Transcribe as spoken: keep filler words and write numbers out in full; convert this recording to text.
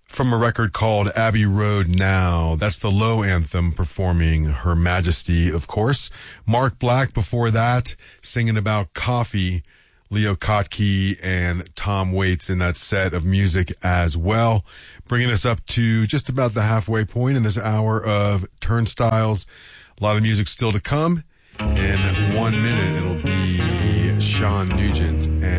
from a record called Abbey Road Now. That's the Low Anthem performing Her Majesty, of course. Mark Black before that, singing about coffee. Leo Kottke and Tom Waits in that set of music as well. Bringing us up to just about the halfway point in this hour of Turnstiles. A lot of music still to come. In one minute, it'll be Sean Nugent and